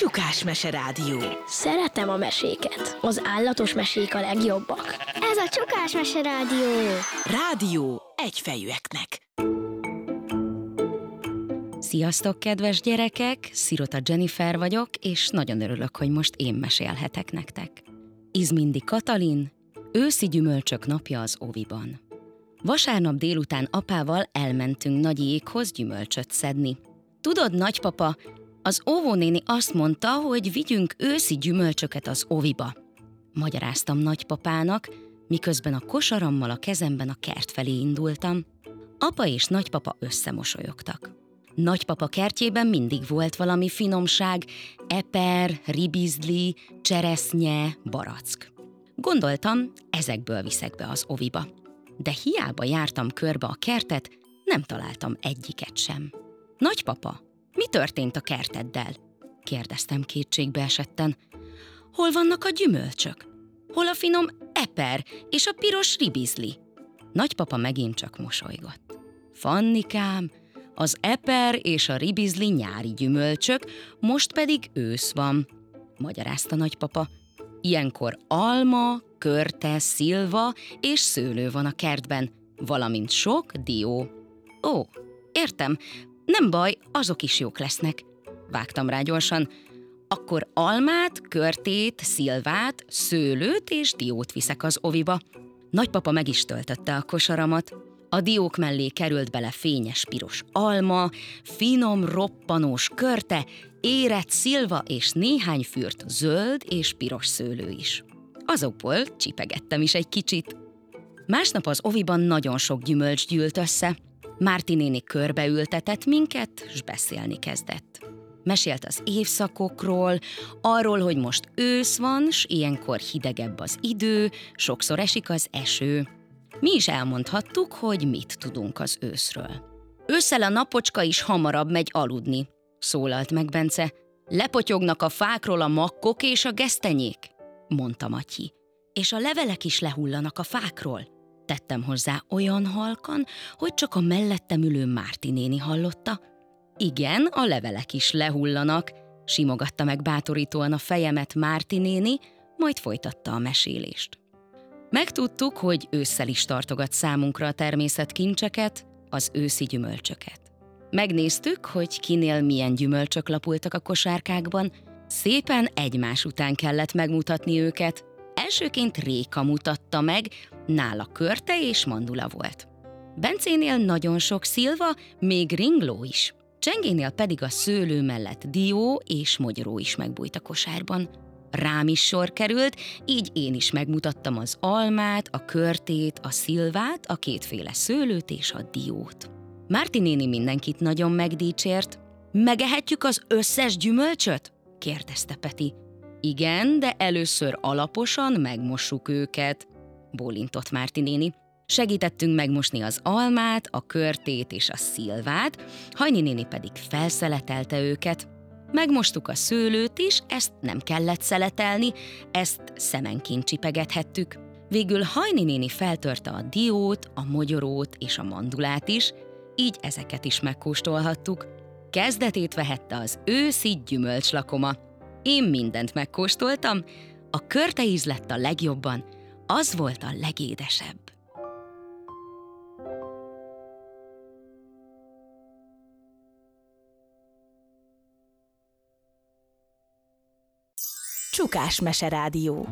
Csukás-mese rádió. Szeretem a meséket. Az állatos mesék a legjobbak. Ez a Csukás-mese rádió. Rádió egyfejűeknek. Sziasztok, kedves gyerekek! Szirota Jennifer vagyok, és nagyon örülök, hogy most én mesélhetek nektek. Izmindi Katalin, őszi gyümölcsök napja az óviban. Vasárnap délután apával elmentünk nagyiékhoz gyümölcsöt szedni. Tudod, nagypapa, az óvónéni azt mondta, hogy vigyünk őszi gyümölcsöket az óviba. Magyaráztam nagypapának, miközben a kosarammal a kezemben a kert felé indultam. Apa és nagypapa összemosolyogtak. Nagypapa kertjében mindig volt valami finomság, eper, ribizli, cseresznye, barack. Gondoltam, ezekből viszek be az óviba. De hiába jártam körbe a kertet, nem találtam egyiket sem. Nagypapa, mi történt a kerteddel? Kérdeztem kétségbe esetten. Hol vannak a gyümölcsök? Hol a finom eper és a piros ribizli? Nagypapa megint csak mosolygott. Fannikám, az eper és a ribizli nyári gyümölcsök, most pedig ősz van, magyarázta nagypapa. Ilyenkor alma, körte, szilva és szőlő van a kertben, valamint sok dió. Ó, értem, nem baj, azok is jók lesznek. Vágtam rá gyorsan. Akkor almát, körtét, szilvát, szőlőt és diót viszek az oviba. Nagypapa meg is töltötte a kosaramat. A diók mellé került bele fényes piros alma, finom, roppanós körte, érett szilva és néhány fürt zöld és piros szőlő is. Azokból csipegettem is egy kicsit. Másnap az oviban nagyon sok gyümölcs gyűlt össze. Márti néni körbeültetett minket, s beszélni kezdett. Mesélt az évszakokról, arról, hogy most ősz van, s ilyenkor hidegebb az idő, sokszor esik az eső. Mi is elmondhattuk, hogy mit tudunk az őszről. Ősszel a napocska is hamarabb megy aludni, szólalt meg Bence. Lepotyognak a fákról a makkok és a gesztenyék, mondta Matyi. És a levelek is lehullanak a fákról, tettem hozzá olyan halkan, hogy csak a mellettem ülő Márti néni hallotta. Igen, a levelek is lehullanak, simogatta meg bátorítóan a fejemet Márti néni, majd folytatta a mesélést. Megtudtuk, hogy ősszel is tartogat számunkra a természet kincseket, az őszi gyümölcsöket. Megnéztük, hogy kinél milyen gyümölcsök lapultak a kosárkákban, szépen egymás után kellett megmutatni őket. Elsőként Réka mutatta meg, nála körte és mandula volt. Bencénél nagyon sok szilva, még ringló is. Csengénél pedig a szőlő mellett dió és mogyoró is megbújt a kosárban. Rám is sor került, így én is megmutattam az almát, a körtét, a szilvát, a kétféle szőlőt és a diót. Márti néni mindenkit nagyon megdicsért. Megehetjük az összes gyümölcsöt? Kérdezte Peti. Igen, de először alaposan megmossuk őket, bólintott Márti néni. Segítettünk megmosni az almát, a körtét és a szilvát, Hajni néni pedig felszeletelte őket. Megmostuk a szőlőt is, ezt nem kellett szeletelni, ezt szemenként csipegethettük. Végül Hajni néni feltörte a diót, a mogyorót és a mandulát is, így ezeket is megkóstolhattuk. Kezdetét vehette az őszi gyümölcslakoma. Én mindent megkóstoltam, a körte íz lett a legjobban, az volt a legédesebb. Csukás-mese rádió.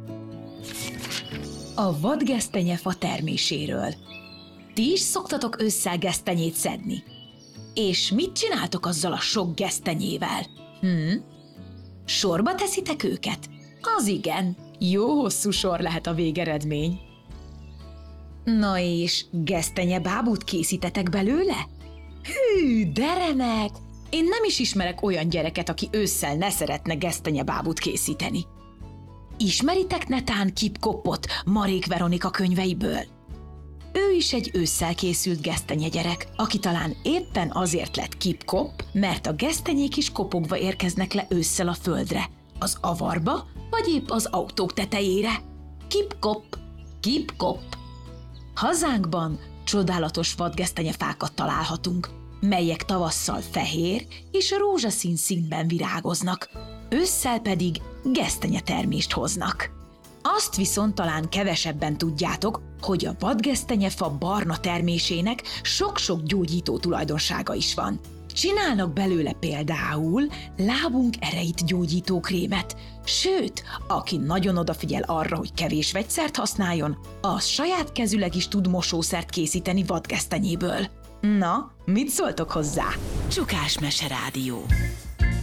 A vadgesztenyefa terméséről. Ti is szoktatok ősszel gesztenyét szedni? És mit csináltok azzal a sok gesztenyével? Sorba teszitek őket? Az igen, jó hosszú sor lehet a végeredmény. Na és gesztenyebábút készítetek belőle? Hű, de remek! Én nem is ismerek olyan gyereket, aki ősszel ne szeretne gesztenyebábút készíteni. Ismeritek netán Kip-Kopot Marék Veronika könyveiből? Ő is egy ősszel készült gesztenyegyerek, aki talán éppen azért lett Kip-Kop, mert a gesztenyék is kopogva érkeznek le ősszel a földre, az avarba, vagy épp az autók tetejére. Kip-Kop, Kip-Kop. Hazánkban csodálatos vadgesztenyefákat találhatunk. melyek tavasszal fehér és rózsaszín színben virágoznak, ősszel pedig gesztenyetermést hoznak. Azt viszont talán kevesebben tudjátok, hogy a vadgesztenyefa barna termésének sok-sok gyógyító tulajdonsága is van. Csinálnak belőle például lábunk ereit gyógyító krémet, sőt, aki nagyon odafigyel arra, hogy kevés vegyszert használjon, az saját kezüleg is tud mosószert készíteni vadgesztenyéből. Na, mit szóltok hozzá? Csukás Mese Rádió.